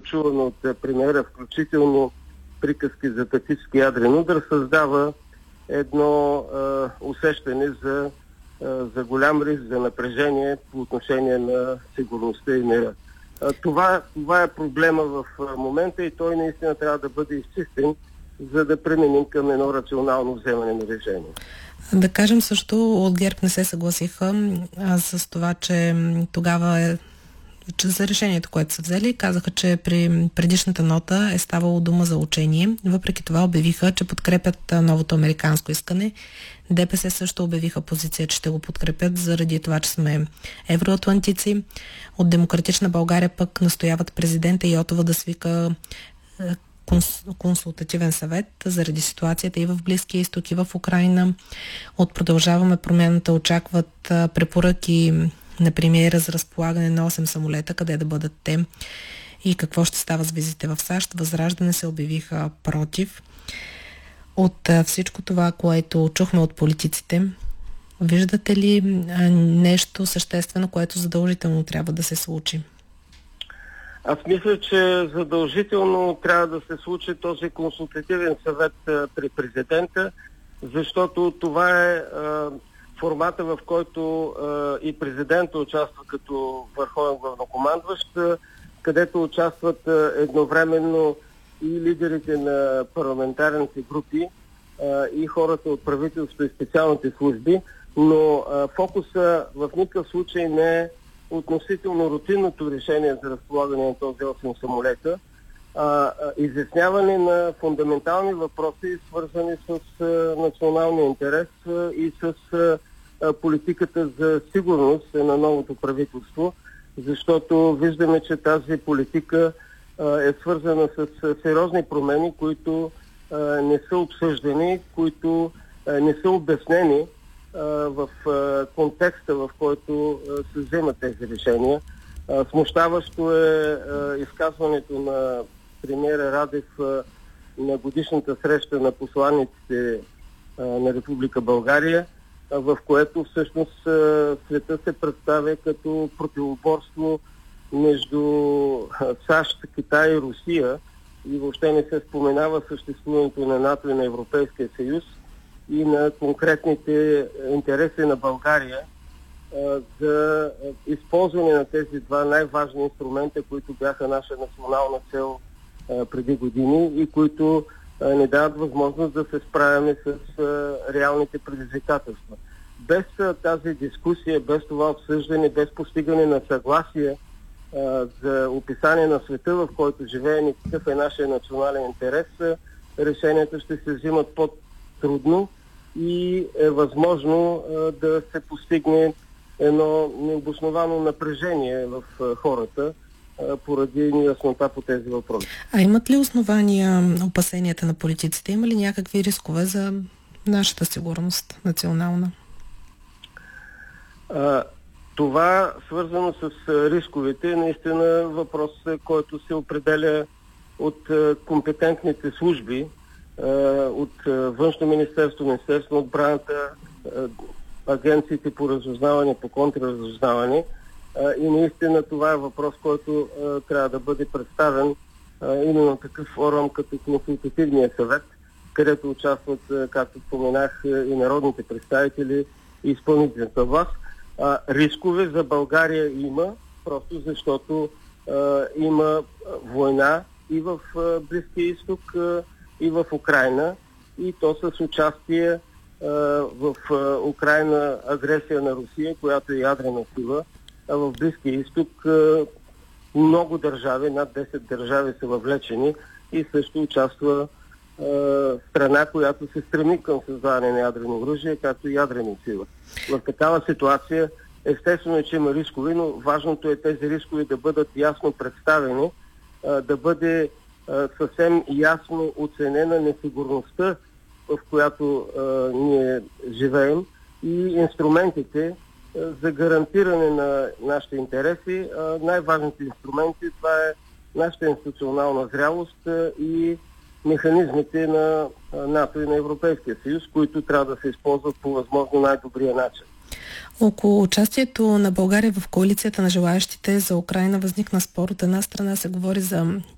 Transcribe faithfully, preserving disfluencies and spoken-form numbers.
чуваме от премиера, включително приказки за тактически ядрен удар, създава едно а, усещане за, а, за голям риск, за напрежение по отношение на сигурността и мира. А, това, това е проблема в момента и той наистина трябва да бъде изчистен, за да преминем към едно рационално вземане на решение. Да кажем също, от ГЕРБ не се съгласиха а, с това, че тогава е че за решението, което са взели, казаха, че при предишната нота е ставало дума за учение. Въпреки това обявиха, че подкрепят новото американско искане. ДПС също обявиха позиция, че ще го подкрепят заради това, че сме евроатлантици. От Демократична България пък настояват президента Йотова да свика консултативен съвет заради ситуацията и в Близкия изток, и в Украйна. От Продължаваме промяната очакват препоръки на премиера за разполагане на осем самолета, къде да бъдат те и какво ще става с визите в САЩ. Възраждане се обявиха против. От всичко това, което чухме от политиците, виждате ли нещо съществено, което задължително трябва да се случи? Аз мисля, че задължително трябва да се случи този консултативен съвет при президента, защото това е а, формата, в който а, и президента участва като върховен главнокомандващ, а, където участват а, едновременно и лидерите на парламентарните групи, а, и хората от правителството и специалните служби, но а, фокуса в никакъв случай не е относително рутинното решение за разполагане на този осем самолета, а, а, изясняване на фундаментални въпроси, свързани с а, националния интерес а, и с а, а, политиката за сигурност на новото правителство, защото виждаме, че тази политика а, е свързана с а, сериозни промени, които а, не са обсъждани, които а, не са обяснени в контекста, в който се вземат тези решения. Смущаващо е изказването на премиера Радев на годишната среща на посланиците на Република България, в което всъщност света се представя като противоборство между САЩ, Китай и Русия и въобще не се споменава съществуването на НАТО и на Европейския съюз и на конкретните интереси на България а, за използване на тези два най-важни инструмента, които бяха наша национална цел а, преди години и които а, не дават възможност да се справяме с а, реалните предизвикателства. Без а, тази дискусия, без това обсъждане, без постигане на съгласие а, за описание на света, в който живеем и какъв е нашия национален интерес, а, решенията ще се взимат по-трудно и е възможно а, да се постигне едно необосновано напрежение в а, хората а, поради неяснота по тези въпроси. А имат ли основания опасенията на политиците? Има ли някакви рискове за нашата сигурност национална? А, това, свързано с а, рисковете, е наистина въпрос, който се определя от а, компетентните служби, от Външно министерство, Министерство на отбраната, агенциите по разузнаване, по контрразузнаване. И наистина това е въпрос, който трябва да бъде представен именно такъв форум като консултативния съвет, където участват, както споменах, и народните представители и изпълнителната власт. Рискове за България има, просто защото има война и в Близкия изток, и в Украйна, и то с участие а, в а, Украйна агресия на Русия, която е ядрена сила, а в Близкия изток а, много държави, над десет държави са въвлечени и също участва а, страна, която се стреми към създаване на ядрено оръжие, както и ядрена сила. В такава ситуация естествено е, че има рискове, но важното е тези рискове да бъдат ясно представени, а, да бъде съвсем ясно оценена несигурността, в която а, ние живеем, и инструментите а, за гарантиране на нашите интереси. А, най-важните инструменти, това е нашата институционална зрялост а, и механизмите на а, НАТО и на Европейския съюз, които трябва да се използват по възможно най-добрия начин. Около участието на България в коалицията на желаящите за Украйна възникна спор. От една страна се говори за